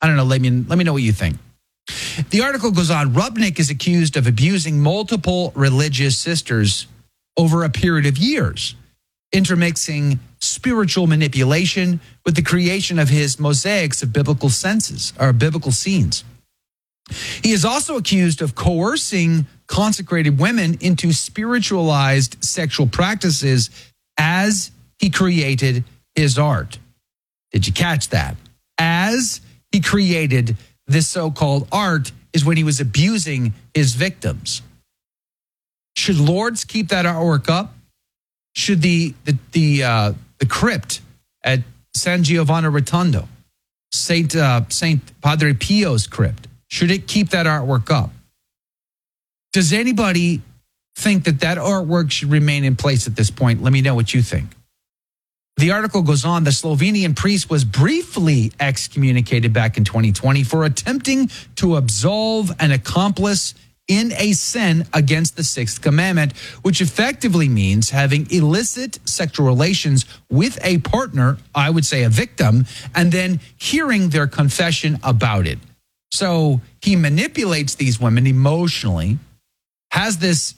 I don't know. Let me know what you think. The article goes on. Rupnik is accused of abusing multiple religious sisters over a period of years, intermixing spiritual manipulation with the creation of his mosaics of biblical senses or biblical scenes. He is also accused of coercing consecrated women into spiritualized sexual practices as he created his art. Did you catch that? As he created this so-called art is when he was abusing his victims. Should Lourdes keep that artwork up? Should the crypt at San Giovanni Rotondo, Saint Padre Pio's crypt, should it keep that artwork up? Does anybody think that artwork should remain in place at this point? Let me know what you think. The article goes on. The Slovenian priest was briefly excommunicated back in 2020 for attempting to absolve an accomplice in a sin against the sixth commandment, which effectively means having illicit sexual relations with a partner, I would say a victim, and then hearing their confession about it. So he manipulates these women emotionally, has this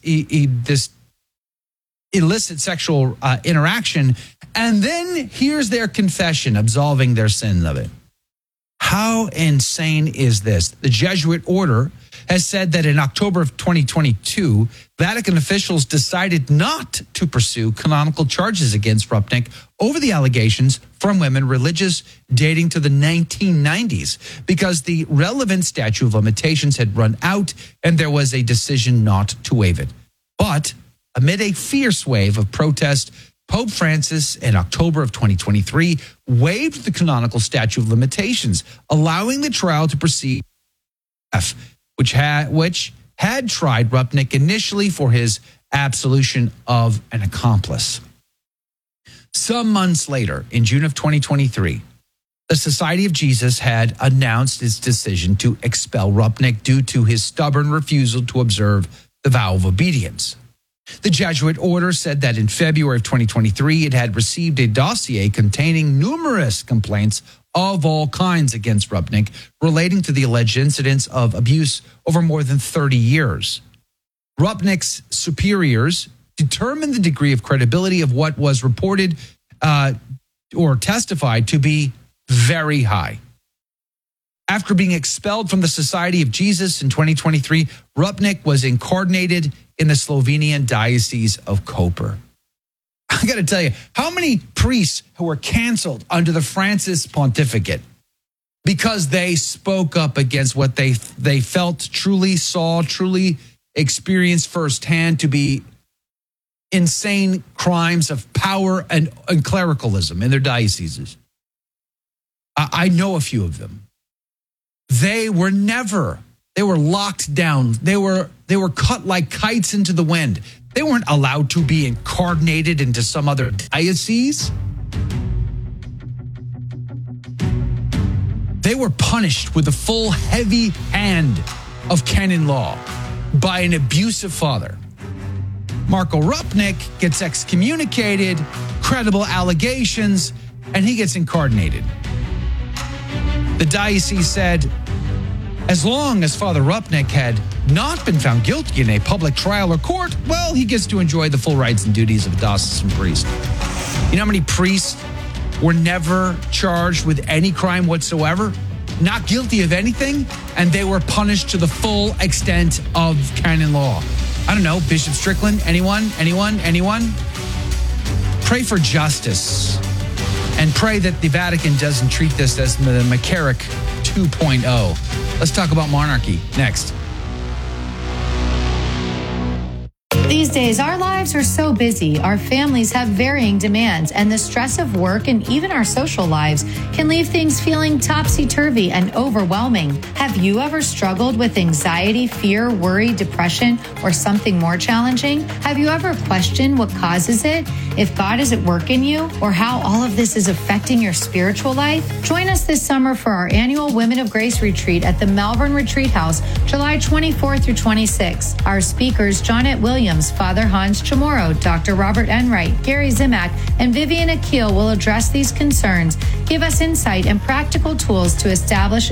illicit sexual interaction, and then hears their confession, absolving their sin of it. How insane is this? The Jesuit order has said that in October of 2022, Vatican officials decided not to pursue canonical charges against Rupnik over the allegations from women religious dating to the 1990s because the relevant statute of limitations had run out and there was a decision not to waive it. But amid a fierce wave of protest, Pope Francis in October of 2023 waived the canonical statute of limitations, allowing the trial to proceed, which had tried Rupnik initially for his absolution of an accomplice. Some months later, in June of 2023, the Society of Jesus had announced its decision to expel Rupnik due to his stubborn refusal to observe the vow of obedience. The Jesuit order said that in February of 2023, it had received a dossier containing numerous complaints of all kinds against Rupnik relating to the alleged incidents of abuse over more than 30 years. Rupnik's superiors determined the degree of credibility of what was reported or testified to be very high. After being expelled from the Society of Jesus in 2023, Rupnik was incarnated in the Slovenian Diocese of Koper. I got to tell you, how many priests who were canceled under the Francis pontificate because they spoke up against what they felt, truly saw, truly experienced firsthand to be insane crimes of power and clericalism in their dioceses? I know a few of them. They were locked down. They were cut like kites into the wind. They weren't allowed to be incarnated into some other diocese. They were punished with the full heavy hand of canon law by an abusive father. Marko Rupnik gets excommunicated, credible allegations, and he gets incarnated. The diocese said, as long as Father Rupnik had not been found guilty in a public trial or court, well, he gets to enjoy the full rights and duties of a diocesan priest. You know how many priests were never charged with any crime whatsoever, not guilty of anything, and they were punished to the full extent of canon law? I don't know, Bishop Strickland, anyone? Pray for justice and pray that the Vatican doesn't treat this as the McCarrick 2.0. Let's talk about monarchy next. These days, our lives are so busy, our families have varying demands, and the stress of work and even our social lives can leave things feeling topsy-turvy and overwhelming. Have you ever struggled with anxiety, fear, worry, depression, or something more challenging? Have you ever questioned what causes it, if God is at work in you, or how all of this is affecting your spiritual life? Join us this summer for our annual Women of Grace Retreat at the Malvern Retreat House, July 24 through 26. Our speakers, Jonette Williams, Father Hans Chamorro, Dr. Robert Enright, Gary Zimak, and Vivian Akil will address these concerns, give us insight and practical tools to establish